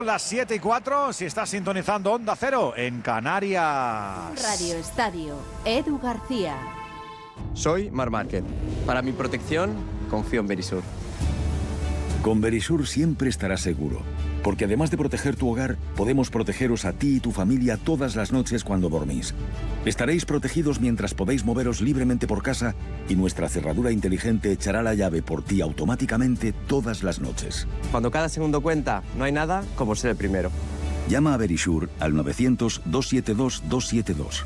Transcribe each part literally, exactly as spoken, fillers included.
Las siete y cuatro, si estás sintonizando Onda Cero en Canarias. Radio Estadio, Edu García. Soy Mar Márquez. Para mi protección, confío en Verisur. Con Verisur siempre estarás seguro, porque además de proteger tu hogar, podemos protegeros a ti y tu familia todas las noches cuando dormís. Estaréis protegidos mientras podéis moveros libremente por casa y nuestra cerradura inteligente echará la llave por ti automáticamente todas las noches. Cuando cada segundo cuenta, no hay nada como ser el primero. Llama a Verisur al novecientos, doscientos setenta y dos, doscientos setenta y dos.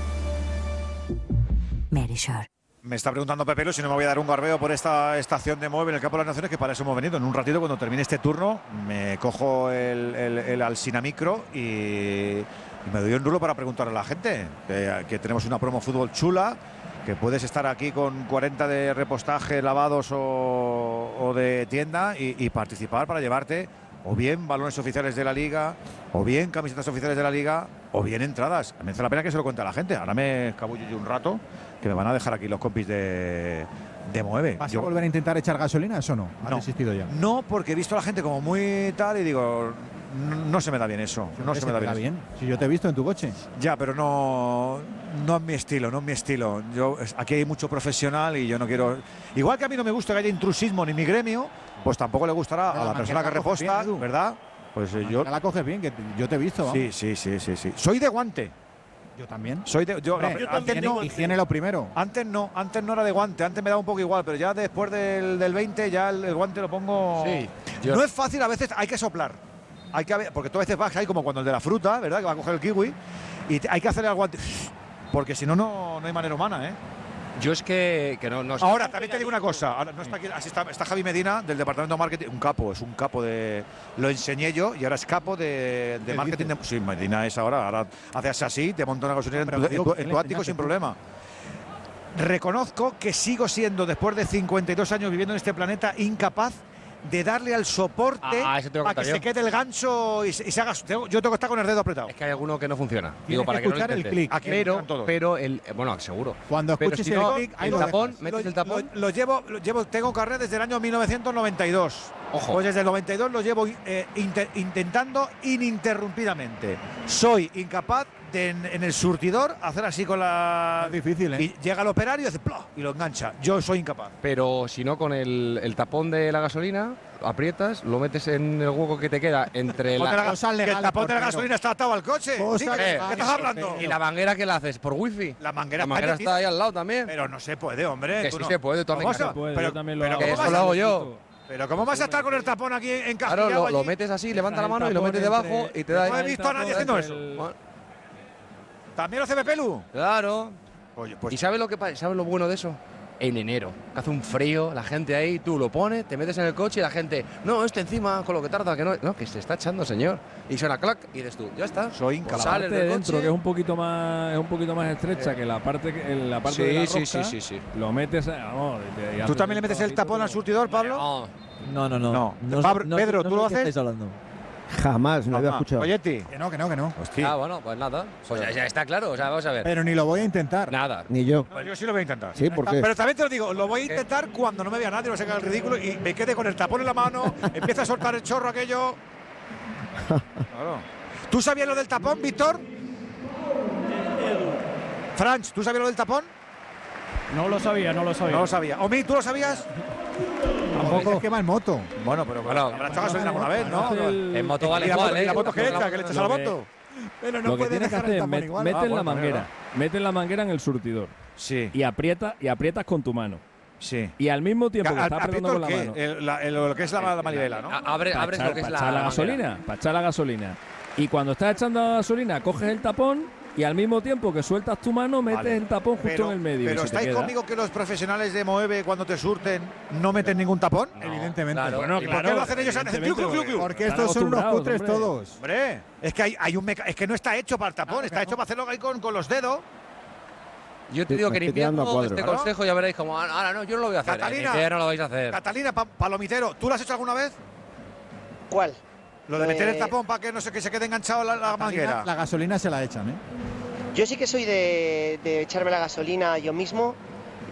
Verisur. Me está preguntando Pepelo si no me voy a dar un garbeo por esta estación de Moeve en el Campo de las Naciones, que para eso hemos venido. En un ratito, cuando termine este turno, me cojo el, el, el Alsina Micro y, y me doy un rulo para preguntarle a la gente que, que tenemos una promo fútbol chula, que puedes estar aquí con cuarenta de repostaje, lavados o, o de tienda y, y participar para llevarte o bien balones oficiales de la Liga, o bien camisetas oficiales de la Liga, o bien entradas. Me hace la pena que se lo cuente a la gente. Ahora me escabullo yo un rato, que me van a dejar aquí los compis de, de Mueve. ¿Vas yo, a volver a intentar echar gasolina? ¿Eso no? ¿Has no, desistido ya? No, porque he visto a la gente como muy tal y digo, no, no se me da bien eso. No se, se me da bien, bien. Si yo te he visto en tu coche. Ya, pero no, no es mi estilo, no es mi estilo. Yo, aquí hay mucho profesional y yo no quiero... Igual que a mí no me gusta que haya intrusismo ni mi gremio, pues tampoco le gustará a la, la persona que reposta, bien, ¿verdad? Pues eh, yo... La coges bien, que yo te he visto. Sí, sí, sí, sí, sí. Soy de guante. Yo también. Soy de, yo, Hombre, yo antes también no, higiene lo primero. Antes no, antes no era de guante, antes me daba un poco igual, pero ya después del, del veinte ya el, el guante lo pongo. Sí, yo... No es fácil, a veces hay que soplar. Hay que, porque tú a veces vas ahí como cuando el de la fruta, ¿verdad? Que va a coger el kiwi y te, hay que hacerle al guante. Porque si no, no hay manera humana, ¿eh? Yo es que, que no, no sé. Ahora, también te digo una cosa. Ahora, no está aquí, así está, está Javi Medina, del departamento de marketing. Un capo, es un capo de. Lo enseñé yo y ahora es capo de, de marketing. De, sí, Medina es ahora. Ahora haces así, te monta una gasolinera en, en, tu, en tu ático sin problema. Reconozco que sigo siendo, después de cincuenta y dos años viviendo en este planeta, incapaz de darle al soporte ah, para que yo. se quede el gancho y, y se haga. Tengo, yo tengo que estar con el dedo apretado. Es que hay alguno que no funciona. Tienes Digo, para que que escuchar no el clic. Pero, pero el. Bueno, seguro. Cuando escuches pero si el no, clic, el tapón, dejas. metes lo, el tapón. Lo, lo llevo, lo llevo, tengo carnet desde el año mil novecientos noventa y dos. Ojo. Pues desde el noventa y dos lo llevo eh, inter, intentando ininterrumpidamente. Soy incapaz de en, en el surtidor hacer así con la. Es difícil, ¿eh? Y llega el operario y hace ¡plá! Y lo engancha. Yo soy incapaz. Pero si no, con el, el tapón de la gasolina, aprietas, lo metes en el hueco que te queda entre la. la cosa legal, el tapón de la gasolina está atado al coche. ¿Sí? ¿Qué, ¿Qué estás hablando? ¿Y la manguera qué la haces? ¿Por wifi? La manguera, la manguera está ahí al lado también. Pero no se puede, hombre. Que sí no. se puede, tú ¿Cómo se puede? Pero, yo también lo pero hago. Que eso lo hago yo. Pero ¿cómo vas a estar con el tapón aquí en casa? Claro, lo, lo metes así, levanta la mano y lo metes debajo y te da. No he visto a nadie haciendo eso. ¿También lo hace Pepelu? Claro. Oye, pues. ¿Y sabes lo que sabes lo bueno de eso? En enero, que hace un frío, la gente ahí, tú lo pones, te metes en el coche y la gente, no, este encima, con lo que tarda, que no, no, que se está echando, señor. Y suena clac y dices tú, ya está. Soy incapaz. La parte de dentro, que es un poquito más, es un poquito más estrecha eh. que la parte, en la parte sí, de la sí, rosca, sí, sí, sí. lo metes, vamos. Y ¿Tú también le metes el tapón al surtidor, Pablo? No, no, no. no. no. no, Pablo, no Pedro, no ¿tú sé lo qué haces? estáis hablando. Jamás, no lo había escuchado. Oyetti. Que no, que no, que no. Hostia. Ah, bueno, pues nada. Pues ya, ya está claro, o sea, vamos a ver. Pero ni lo voy a intentar. Nada. Ni yo. No, yo sí lo voy a intentar. Sí, ¿por qué? Pero también te lo digo, lo voy a intentar cuando no me vea nadie, no se haga el ridículo y me quede con el tapón en la mano, empieza a soltar el chorro aquello. Claro. ¿Tú sabías lo del tapón, Víctor? Franch, ¿tú sabías lo del tapón? No lo sabía, no lo sabía. No lo sabía. Omi, ¿tú lo sabías? Tampoco. Es que va en moto. Bueno, pero bueno, habrá echado gasolina alguna vez, ¿no? El, en moto vale ¿Y la igual, moto, ¿eh? ¿Y la moto que echa? ¿Que le echas a la moto? Pero no lo que puedes tienes que dejar hacer el es tapón met, igual. metes Ah, bueno, la manguera, metes la manguera en el surtidor. Sí. Y aprietas y aprietas con tu mano. Sí. Y al mismo tiempo que estás apretando con la qué? mano. El, la, el, lo que es la, la manivela, ¿no? Abre, Para abres echar, lo que es para la, echar la la gasolina, para echar la gasolina. Y cuando estás echando la gasolina, coges el tapón y al mismo tiempo que sueltas tu mano, metes Vale. el tapón justo pero, en el medio. Pero y se te ¿estáis queda. conmigo que los profesionales de Moeve, cuando te surten, no meten ningún tapón? No, Evidentemente. claro. Bueno, ¿Y claro, por qué lo hacen ellos? evidentemente, Clu, clu, clu. Porque Están estos son unos acostumbrados, cutres hombre. todos. Hombre, es que hay, hay un meca es que no está hecho para el tapón, Claro, está no. hecho para hacerlo ahí con, con los dedos. Yo te digo que en Me estoy quedando a invierno cuadro. este ¿Claro? consejo ya veréis como, ahora no, yo no lo voy a hacer. Catalina. En invierno lo vais a hacer. Catalina, pa palomitero, ¿tú lo has hecho alguna vez? ¿Cuál? Lo de meter el Eh, tapón para que no sé que se quede enganchado la, la manguera. La gasolina se la echan, ¿eh? Yo sí que soy de, de echarme la gasolina yo mismo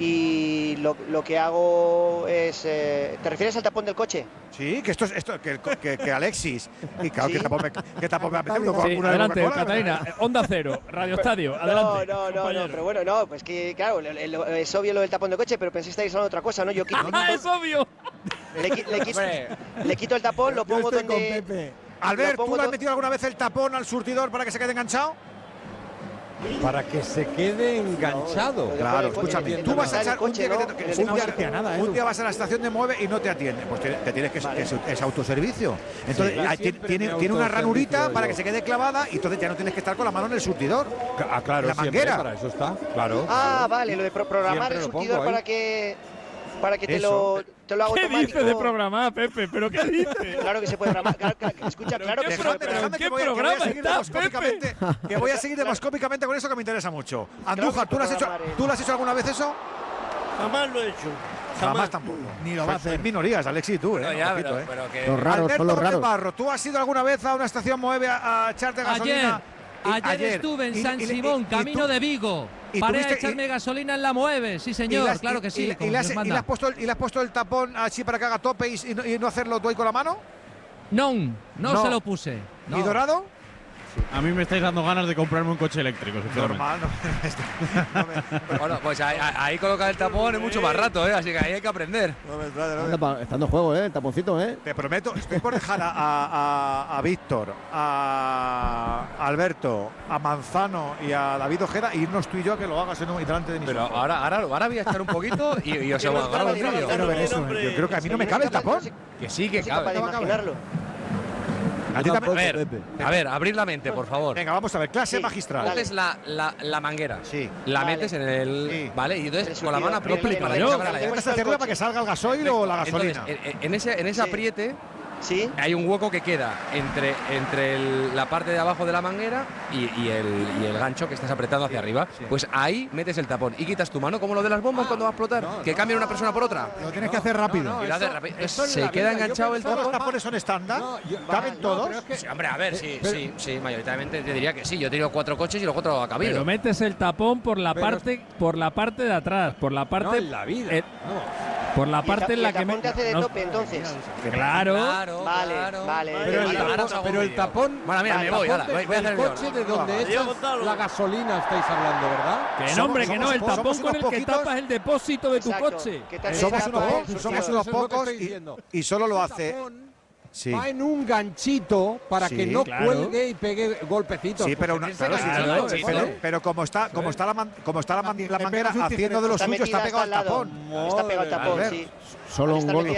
y lo, lo que hago es... Eh, ¿te refieres al tapón del coche? Sí, que esto es esto, que, que, que Alexis. Y claro, ¿Sí? que tapón me, que tapón me apetece. Sí, adelante, Catalina. Onda Cero, Radio Estadio. Adelante. No, no, no, no, pero bueno, no, pues que claro, lo, lo, es obvio lo del tapón del coche, pero pensé que estáis hablando de otra cosa, ¿no? Yo quito, ¡Ah, es obvio! Le, le, quito, le quito el tapón, lo pongo donde... Albert, ¿tú le has metido alguna vez el tapón al surtidor para que se quede enganchado? Para que se quede enganchado. Claro, escúchame, tú vas a echar un día, que te, que un, día, nada, un día vas a la estación de Mueve y no te atiende, pues te, te tienes que, vale. que es, es autoservicio. Entonces sí, hay, tiene, tiene una ranurita para que se quede clavada y entonces ya no tienes que estar con la mano en el surtidor. Ah, claro, la manguera. Para eso está, claro. Ah, vale, lo de pro programar el surtidor para que para que te lo, te lo haga ¿Qué automático. dices de programar, Pepe? ¿Pero qué dices? Claro que se puede programar. Claro, claro, escucha, claro que se puede programar. ¿Qué programa estás, Pepe? Que voy a seguir demoscópicamente con eso que me interesa mucho. Andújar, ¿tú lo has hecho, ¿tú lo has hecho alguna vez eso? Jamás lo he hecho. Jamás, Jamás tampoco. Ni lo va a hacer. En minorías, Alexis, tú, ¿eh? No, ya, poquito, pero, ¿eh? pero que... Los raros, Alberto son los raros. Barro, ¿tú has ido alguna vez a una estación Mueve a, a echarte gasolina? Ayer. Ayer, ayer estuve en y, San y, Simón, y, y, camino tú, de Vigo. Paré a echarme gasolina en la Mueve, sí señor, las, claro que sí. Y, y, le has, y, le has puesto el, ¿Y le has puesto el tapón así para que haga tope y, y, no, y no hacerlo tú ahí con la mano? No, no, no. se lo puse. No. ¿Y Dorado? A mí me estáis dando ganas de comprarme un coche eléctrico. Normal, no, no me, bueno, pues ahí, ahí colocar el tapón es mucho más rato, ¿eh? Así que ahí hay que aprender. No me, no me. Está en juego, ¿eh? El taponcito, ¿eh? Te prometo, estoy por dejar a, a, a Víctor, a Alberto, a Manzano y a David Ojeda e irnos tú y yo a que lo hagas en un delante de mis Pero ojos. ahora, ahora, ahora voy a echar un poquito y, y os hago el vídeo. Yo creo que a mí no me cabe el tapón. Que sí, que cabe. A, a, ver, a ver, abrir la mente, por favor. Venga, vamos a ver, clase sí, magistral. Coges la, la, la manguera, sí. la vale. metes en el… Sí. Vale, y entonces con la mano aprietas para que hacerla para que salga el gasoil o la gasolina. Entonces, en, en ese, en ese sí. apriete… ¿Sí? Hay un hueco que queda entre, entre el, la parte de abajo de la manguera y, y, el, y el gancho que estás apretando hacia sí, arriba. Sí. Pues ahí metes el tapón y quitas tu mano, como lo de las bombas ah, cuando va a explotar, no, que no, cambia una persona por otra. Lo tienes que hacer rápido. No, no, y lo haces rápido. Eso se queda vida. enganchado el tapón. ¿Todos los tapones son estándar? No, ¿caben todos? Es que, sí, hombre, a ver, sí, pero, sí, sí, mayoritariamente te diría que sí. Yo he tenido cuatro coches y los cuatro ha cabido. Pero metes el tapón por la pero, parte por la parte de atrás, por la parte… No, en la vida. Eh, por la parte en la que… me te hace de tope, entonces. Claro. Claro, vale, claro. Vale, pero, el tapón, pero el tapón. Bueno, mira, me voy, ahora, voy, voy a hacer el coche de donde echas la gasolina estáis hablando, ¿verdad? Que no, hombre, que no, el tapón con el que tapas el depósito de tu coche. Somos unos, somos unos pocos y solo lo hace. Sí. Va en un ganchito para sí, que no claro. cuelgue y pegue golpecitos. Sí, pero, una, claro, claro, sí, pero, pero como está como está la, man, como está la, man, la manguera haciendo de lo suyo, está pegado al tapón. Está pegado al tapón, sí. Solo un gol.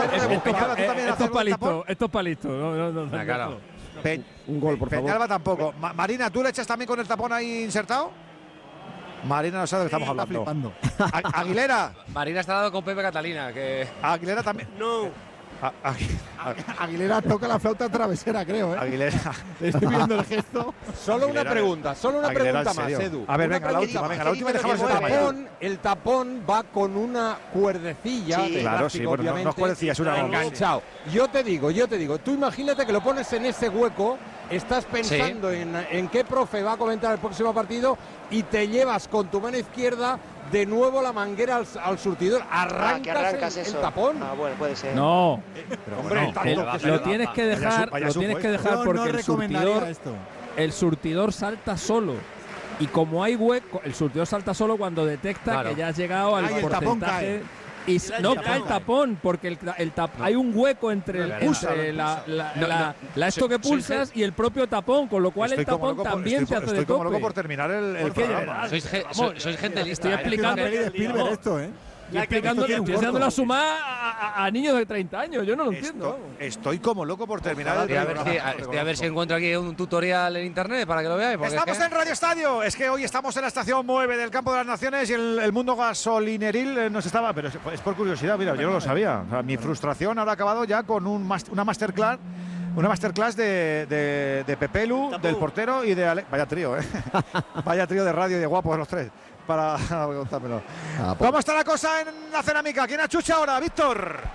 Estos palitos, estos palitos. No, no, no, claro. Un gol, por favor. Peñalba tampoco. Marina, ¿tú le echas también con el tapón ahí insertado? Marina no sabe de qué estamos hablando. Aguilera. Marina está dando con Pepe Catalina. Que… Aguilera también. No. Aguilera toca la flauta travesera, creo, ¿eh? Aguilera. Estoy viendo el gesto. Solo una pregunta, solo una Aguilera, pregunta más, Edu. A ver, venga, la última, venga, la última y dejamos el tapón. El tapón va con una cuerdecilla sí, de claro, plástico, sí, bueno, obviamente. No es cuerdecilla, es una goma. Enganchado. Yo te digo, yo te digo, tú imagínate que lo pones en ese hueco, estás pensando sí. en, en qué profe va a comentar el próximo partido y te llevas con tu mano izquierda de nuevo la manguera al, al surtidor. Arrancas, ah, que arrancas el, eso. el tapón. Ah, bueno, puede ser. No. Pero, hombre, no, el, lo, lo tienes que dejar, vaya su, vaya lo tienes que dejar no, porque no el surtidor, esto. el surtidor salta solo. Y como hay hueco, el surtidor salta solo cuando detecta claro. que ya has llegado al Ay, porcentaje. Y no cae el tapón, porque el, el tap, no. hay un hueco entre, el, entre la, la, no, la, no, la esto que pulsas soy, y el propio tapón, con lo cual el tapón también estoy, te hace estoy de tope. Estoy como loco por terminar el, el programa. Sois, ge, sois, sois gente lista. Estoy explicando esto, ¿eh? Y explicándole, estoy haciéndolo a sumar a, a, a niños de treinta años, yo no lo entiendo. Estoy, estoy como loco por terminar el programa. Estoy a ver si, estoy a ver si encuentro aquí un tutorial en internet para que lo veáis. Estamos es que… en Radio Estadio. Es que hoy estamos en la estación Mueve del Campo de las Naciones y el, el mundo gasolineril nos estaba… Pero es, es por curiosidad, mira, yo no lo sabía. O sea, mi frustración habrá acabado ya con un, una masterclass. Una masterclass de, de, de Pepelu, Tapú. del portero y de Ale… Vaya trío, ¿eh? Vaya trío de radio y de guapos los tres. Para contármelo. Ah, ¿Cómo está la cosa en la cerámica? ¿Quién achucha ahora, Víctor?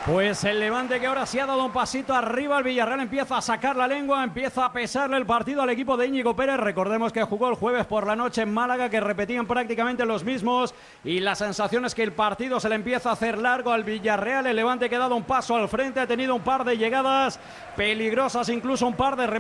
Pues el Levante, que ahora sí ha dado un pasito arriba, el Villarreal empieza a sacar la lengua, empieza a pesarle el partido al equipo de Íñigo Pérez. Recordemos que jugó el jueves por la noche en Málaga, que repetían prácticamente los mismos, y la sensación es que el partido se le empieza a hacer largo al Villarreal. El Levante, que ha dado un paso al frente, ha tenido un par de llegadas peligrosas, incluso un par de remates